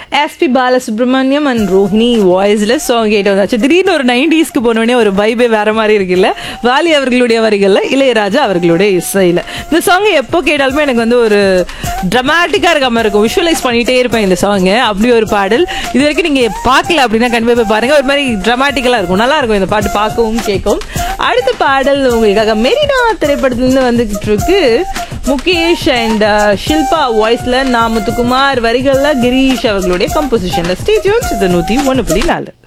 SP Balasubramaniam and Rohini வாய்ஸ்ல song கேட்டு வந்தாச்சு. திடீர்னு ஒரு 90s போனோடனே ஒரு வைபே வேற மாதிரி இருக்குல்ல. வாலி அவர்களுடைய வரிகள்ல, இளையராஜா அவர்களுடைய இசையில. இந்த சாங் எப்போ கேட்டாலுமே எனக்கு வந்து ஒரு டிராமாட்டிக்கா இருக்க மாதிரி இருக்கும். விஷுவலைஸ் பண்ணிட்டே இருப்பேன் இந்த சாங். அப்படி ஒரு பாடல். இது வரைக்கும் நீங்க பார்க்கல அப்படின்னா கண்டிப்பா போய் பாருங்க. ஒரு மாதிரி டிராமாட்டிக்கலா இருக்கும், நல்லா இருக்கும் இந்த பாட்டு பார்க்கவும் கேட்கவும். அடுத்த பாடல் உங்களுக்காக மெரினா திரைப்படத்திலிருந்து வந்துகிட்டு இருக்கு. முகேஷ் அண்ட் ஷில்பா வாய்ஸ்ல, முத்துக்குமார் வரிகள்ல, கிரீஷ் அவர்களுடைய கம்போசிஷன்ல. Stay tuned. இது 101.4.